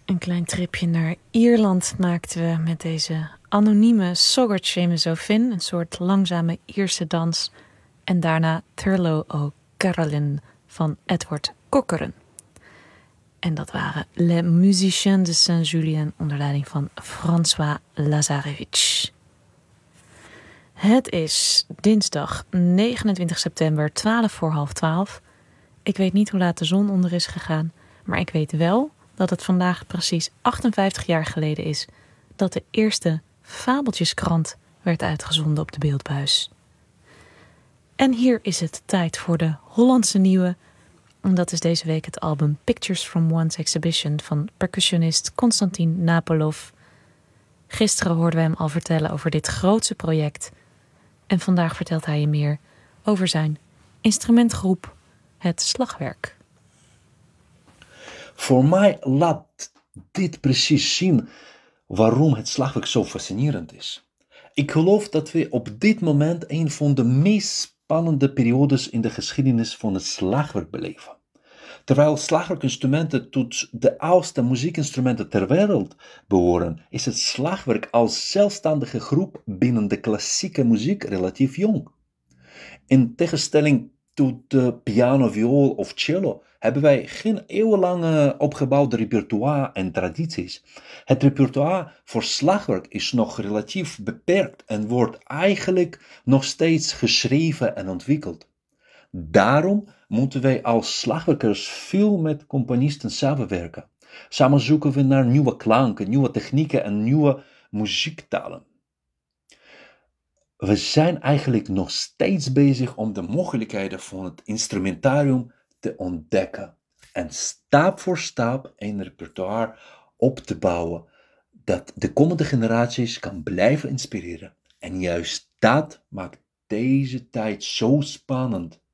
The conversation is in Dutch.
Een klein tripje naar Ierland maakten we met deze anonieme Sogurt Seamus O'Finn, een soort langzame Ierse dans, en daarna Thurlow O'Carolan van Edward Corcoran. En dat waren Les Musiciens de Saint-Julien onder leiding van François Lazarevich. Het is dinsdag 29 september, 11:45. Ik weet niet hoe laat de zon onder is gegaan, maar ik weet wel dat het vandaag precies 58 jaar geleden is dat de eerste Fabeltjeskrant werd uitgezonden op de beeldbuis. En hier is het tijd voor de Hollandse nieuwe. En dat is deze week het album Pictures from One's Exhibition van percussionist Konstantin Napolov. Gisteren hoorden we hem al vertellen over dit grootse project. En vandaag vertelt hij je meer over zijn instrumentgroep, het Slagwerk. Voor mij laat dit precies zien waarom het slagwerk zo fascinerend is. Ik geloof dat we op dit moment een van de meest spannende periodes in de geschiedenis van het slagwerk beleven. Terwijl slagwerkinstrumenten tot de oudste muziekinstrumenten ter wereld behoren, is het slagwerk als zelfstandige groep binnen de klassieke muziek relatief jong. In tegenstelling tot de piano, viool of cello hebben wij geen eeuwenlange opgebouwde repertoire en tradities. Het repertoire voor slagwerk is nog relatief beperkt en wordt eigenlijk nog steeds geschreven en ontwikkeld. Daarom moeten wij als slagwerkers veel met componisten samenwerken. Samen zoeken we naar nieuwe klanken, nieuwe technieken en nieuwe muziektalen. We zijn eigenlijk nog steeds bezig om de mogelijkheden van het instrumentarium te ontdekken en stap voor stap een repertoire op te bouwen dat de komende generaties kan blijven inspireren. En juist dat maakt deze tijd zo spannend